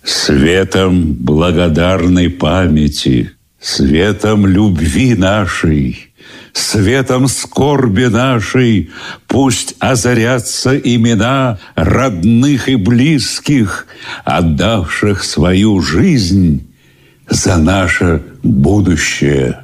Светом благодарной памяти, светом любви нашей, светом скорби нашей пусть озарятся имена родных и близких, отдавших свою жизнь за наше будущее.